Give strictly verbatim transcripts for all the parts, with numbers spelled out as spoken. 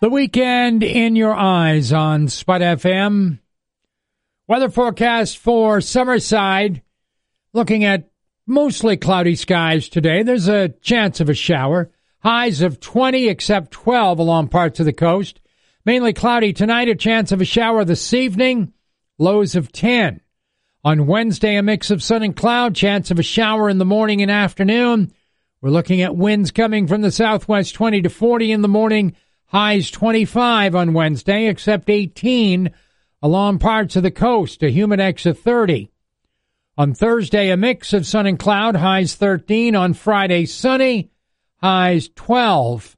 The weekend in your eyes on Spud F M. Weather forecast for Summerside. Looking at mostly cloudy skies today. There's a chance of a shower. Highs of twenty, except twelve along parts of the coast. Mainly cloudy tonight. A chance of a shower this evening. Lows of ten. On Wednesday, a mix of sun and cloud. Chance of a shower in the morning and afternoon. We're looking at winds coming from the southwest, twenty to forty in the morning. Highs twenty-five on Wednesday, except eighteen along parts of the coast, a humidex of thirty. On Thursday, a mix of sun and cloud, highs thirteen. On Friday, sunny, highs twelve.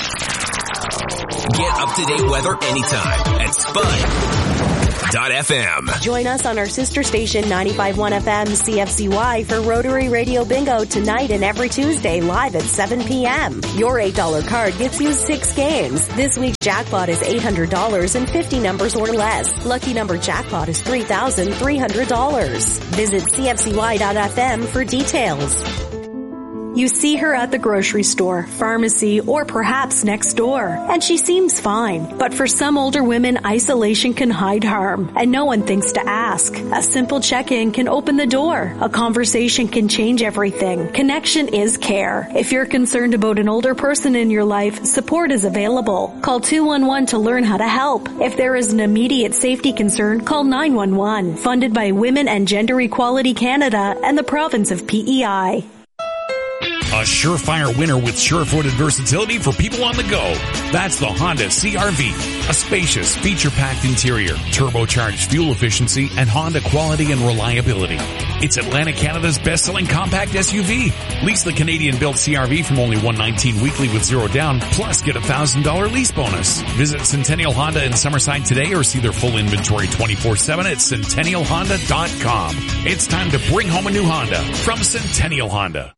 Get up-to-date weather anytime at Spud dot F M. Join us on our sister station ninety-five point one F M C F C Y for Rotary Radio Bingo tonight and every Tuesday live at seven p.m. Your eight dollar card gets you six games. This week's jackpot is eight hundred dollars and fifty numbers or less. Lucky number jackpot is three thousand three hundred dollars. Visit C F C Y dot F M for details. You see her at the grocery store, pharmacy, or perhaps next door, and she seems fine. But for some older women, isolation can hide harm, and no one thinks to ask. A simple check-in can open the door. A conversation can change everything. Connection is care. If you're concerned about an older person in your life, support is available. Call two one one to learn how to help. If there is an immediate safety concern, call nine one one. Funded by Women and Gender Equality Canada and the province of P E I. A surefire winner with sure-footed versatility for people on the go. That's the Honda C R V. A spacious, feature-packed interior, turbocharged fuel efficiency, and Honda quality and reliability. It's Atlantic Canada's best-selling compact S U V. Lease the Canadian-built C R V from only one hundred nineteen dollars weekly with zero down, plus get a one thousand dollars lease bonus. Visit Centennial Honda in Summerside today or see their full inventory twenty-four seven at centennial honda dot com. It's time to bring home a new Honda from Centennial Honda.